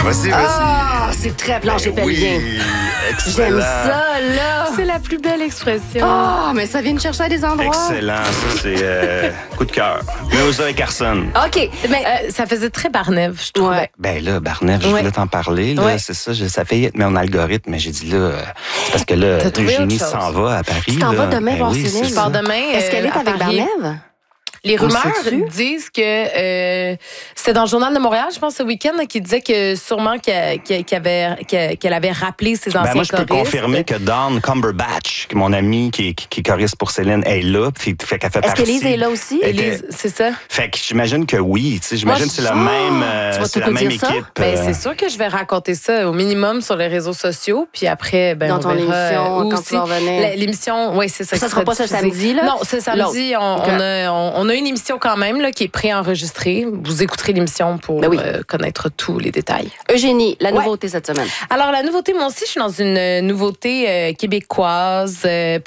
Vas-y. Ah, c'est très plancher pelvien. Oui, excellent. J'aime ça, là. C'est la plus belle expression. Ah, mais ça vient me chercher à des endroits. Excellent, ça c'est coup de cœur. Muse et Carson. OK. Mais ça faisait très Barnève, je trouvais. Ouais. Ben là, Barnett, je voulais t'en parler. Là, Ouais. c'est ça, ça fait être mon algorithme, mais j'ai dit là, c'est parce que là, T'as trouvé Eugénie autre chose. s'en va à Paris. Tu t'en vas là. demain voir oui, Céline? c'est Je ça. pars demain. Est-ce qu'elle est à avec Paris. Barnève? Les On le rumeurs sait-tu? disent que c'était dans le Journal de Montréal, je pense, ce week-end, qui disait que sûrement qu'elle avait rappelé ses anciens Ben moi, je peux choristes. confirmer que Dawn Cumberbatch, mon amie qui est choriste pour Céline, est là. Fait qu'elle fait Est-ce partie. qu'Élise est là aussi? Elle Élise, c'est ça? Fait que j'imagine que oui. Tu sais, j'imagine que c'est la même, tu vas c'est tout la nous même dire ça? équipe. Ben, c'est sûr que je vais raconter ça au minimum sur les réseaux sociaux, puis après, ben, Dans on ton verra émission, où quand aussi. tu vas revenir. L'émission, oui, c'est ça. Ça qui sera pas ce diffusé. samedi, là? Non, ce samedi, on a une émission quand même là, qui est préenregistrée. Vous écouterez l'émission pour Ben oui. connaître tous les détails. Eugénie, la Ouais. nouveauté cette semaine. Alors, la nouveauté, moi aussi, je suis dans une nouveauté québécoise.